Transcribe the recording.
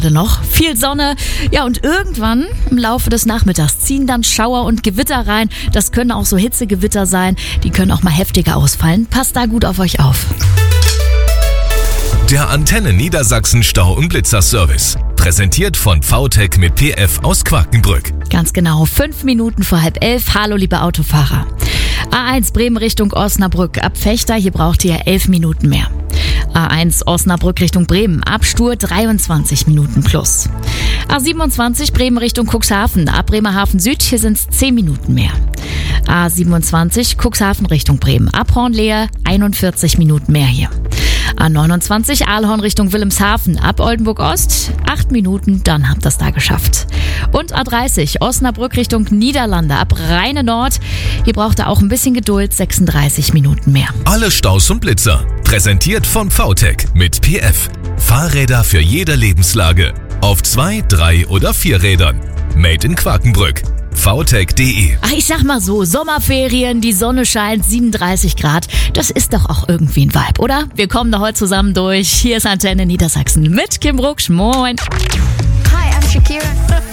gerade noch. Viel Sonne. Ja, und irgendwann im Laufe des Nachmittags ziehen dann Schauer und Gewitter rein. Das können auch so Hitzegewitter sein. Die können auch mal heftiger ausfallen. Passt da gut auf euch auf. Der Antenne Niedersachsen Stau- und Blitzerservice. Präsentiert von VTech mit PF aus Quakenbrück. Ganz genau, 5 Minuten vor 10:30. Hallo, liebe Autofahrer. A1 Bremen Richtung Osnabrück. Ab Vechta, hier braucht ihr 11 Minuten mehr. A1 Osnabrück Richtung Bremen. Ab Stur 23 Minuten plus. A27 Bremen Richtung Cuxhaven. Ab Bremerhaven Süd, hier sind es 10 Minuten mehr. A27 Cuxhaven Richtung Bremen. Ab Hornlehe 41 Minuten mehr hier. A29 Aalhorn Richtung Wilhelmshaven. Ab Oldenburg Ost 8 Minuten, dann habt ihr es da geschafft. Und A30 Osnabrück Richtung Niederlande. Ab Rheine Nord. Hier braucht ihr auch ein bisschen Geduld, 36 Minuten mehr. Alle Staus und Blitzer. Präsentiert von VTech mit PF. Fahrräder für jede Lebenslage. Auf 2, 3 oder 4 Rädern. Made in Quakenbrück. VTech.de. Ach, ich sag mal so, Sommerferien, die Sonne scheint, 37 Grad. Das ist doch auch irgendwie ein Vibe, oder? Wir kommen da heute zusammen durch. Hier ist Antenne Niedersachsen mit Kim Brucksch. Moin. Hi, I'm Shakira.